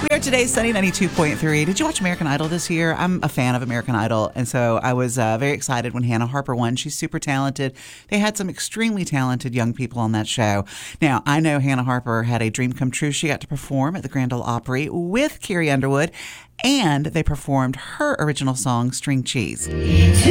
We are today Sunny 92.3. Did you watch American Idol this year? I'm a fan of American Idol, and so I was very excited when Hannah Harper won. She's super talented. They had some extremely talented young people on that show. Now, I know Hannah Harper had a dream come true. She got to perform at the Grand Ole Opry with Carrie Underwood, and they performed her original song, String Cheese.